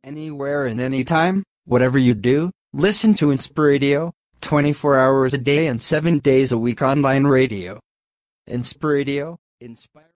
anywhere and anytime, whatever you do, listen to Inspiradio, 24 hours a day and 7 days a week online radio. Inspiradio, inspire.